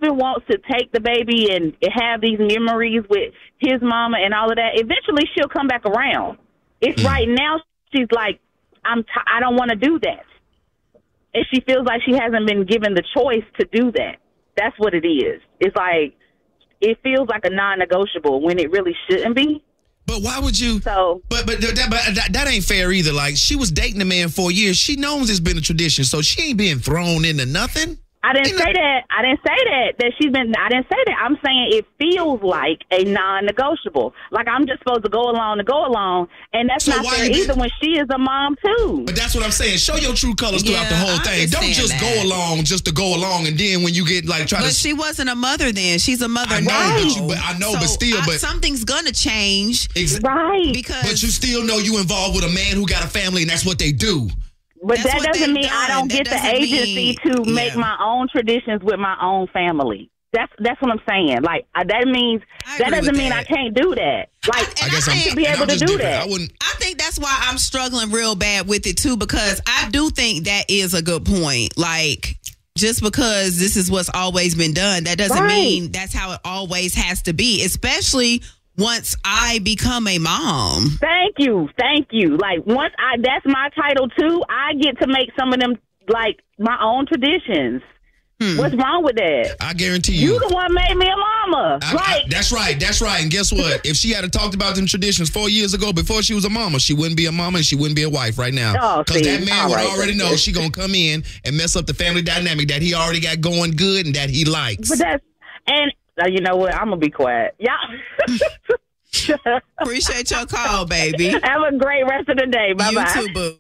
husband wants to take the baby and have these memories with his mama and all of that, eventually she'll come back around. It's right now she's like, I don't want to do that. And she feels like she hasn't been given the choice to do that. That's what it is. It's like, it feels like a non-negotiable when it really shouldn't be. But why would you? So, but that ain't fair either. Like, she was dating the man for years. She knows it's been a tradition, so she ain't being thrown into nothing. I didn't say that. I didn't say that she's been. I didn't say that. I'm saying it feels like a non-negotiable. Like I'm just supposed to go along, and that's not fair either when she is a mom too. But that's what I'm saying. Show your true colors throughout the whole thing. Don't just go along just to go along, and then when you get like But she wasn't a mother then. She's a mother now. I know, but still, something's gonna change, right? But you still know you involved with a man who got a family, and that's what they do. But that doesn't mean I don't get the agency to make my own traditions with my own family. That's what I'm saying. Like that doesn't mean I can't do that. Like I guess I should be able to do that. I think that's why I'm struggling real bad with it too, because I do think that is a good point. Like, just because this is what's always been done, that doesn't mean that's how it always has to be, especially once I become a mom. Thank you. Like that's my title too. I get to make some of them like my own traditions. What's wrong with that? I guarantee you. You the one made me a mama. That's right. And guess what? If she had talked about them traditions 4 years ago before she was a mama, she wouldn't be a mama and she wouldn't be a wife right now. Because that man would already know she gonna come in and mess up the family dynamic that he already got going good and that he likes. But you know what? I'm gonna be quiet. Yeah. Appreciate your call, baby. Have a great rest of the day. Bye-bye. You too, boo.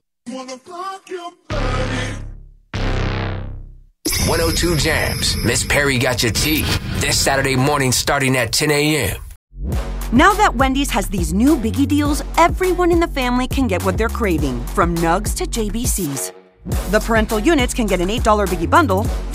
102 Jams. Miss Perry got your tea. This Saturday morning starting at 10 a.m. Now that Wendy's has these new Biggie deals, everyone in the family can get what they're craving, from Nugs to JBCs. The parental units can get an $8 Biggie bundle,